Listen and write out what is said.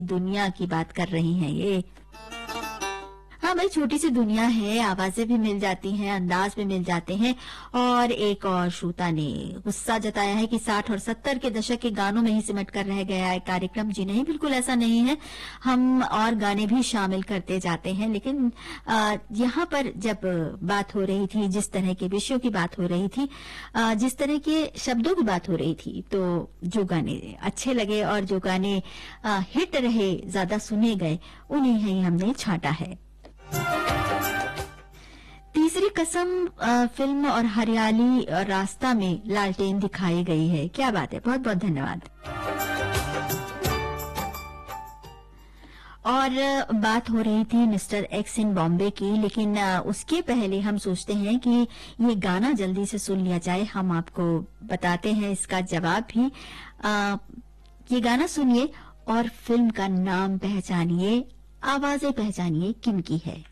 दुनिया की बात कर रही हैं ये। हाँ भाई, छोटी सी दुनिया है, आवाजें भी मिल जाती हैं, अंदाज भी मिल जाते हैं। और एक और श्रोता ने गुस्सा जताया है कि 60 और 70 के दशक के गानों में ही सिमट कर रह गया है कार्यक्रम। जी नहीं, बिल्कुल ऐसा नहीं है, हम और गाने भी शामिल करते जाते हैं। लेकिन यहाँ पर जब बात हो रही थी, जिस तरह के विषयों की बात हो रही थी, जिस तरह के शब्दों की बात हो रही थी, तो जो गाने अच्छे लगे और जो गाने हिट रहे, ज्यादा सुने गए, उन्हें ही हमने छांटा है। तीसरी कसम फिल्म और हरियाली और रास्ता में लालटेन दिखाई गई है। क्या बात है, बहुत बहुत धन्यवाद। और बात हो रही थी मिस्टर एक्स इन बॉम्बे की, लेकिन उसके पहले हम सोचते हैं कि ये गाना जल्दी से सुन लिया जाए। हम आपको बताते हैं इसका जवाब भी। ये गाना सुनिए और फिल्म का नाम पहचानिए, आवाजें पहचानिए किनकी है।